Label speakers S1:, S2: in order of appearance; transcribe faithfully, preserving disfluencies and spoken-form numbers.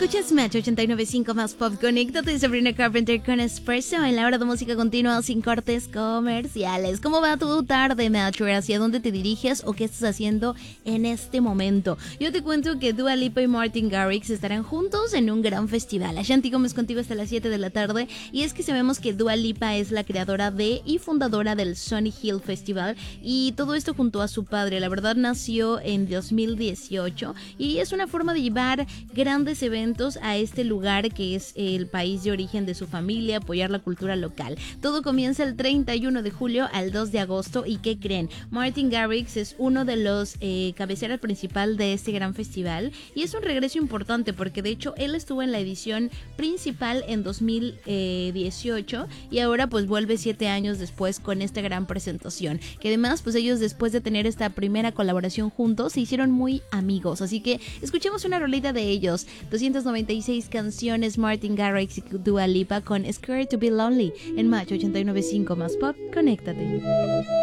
S1: Escuchas Match ochenta y nueve punto cinco más Pop. Conéctate, Sabrina Carpenter con Espresso en la hora de música continua sin cortes comerciales. ¿Cómo va tu tarde, Matcher? ¿Hacia dónde te diriges o qué estás haciendo en este momento? Yo te cuento que Dua Lipa y Martin Garrix estarán juntos en un gran festival. Ashanti Gómez contigo hasta las siete de la tarde. Y es que sabemos que Dua Lipa es la creadora de y fundadora del Sunny Hill Festival. Y todo esto junto a su padre. La verdad nació en dos mil dieciocho y es una forma de llevar grandes eventos a este lugar que es el país de origen de su familia, apoyar la cultura local. Todo comienza el treinta y uno de julio al dos de agosto. ¿Y qué creen? Martin Garrix es uno de los eh, cabeceras principal de este gran festival y es un regreso importante porque de hecho él estuvo en la edición principal en dos mil dieciocho y ahora pues vuelve siete años después con esta gran presentación, que además pues ellos después de tener esta primera colaboración juntos se hicieron muy amigos, así que escuchemos una rolita de ellos. Doscientas noventa y seis canciones, Martin Garrix y Dua Lipa con Scared to be Lonely en Match ochenta y nueve punto cinco más Pop. Conéctate.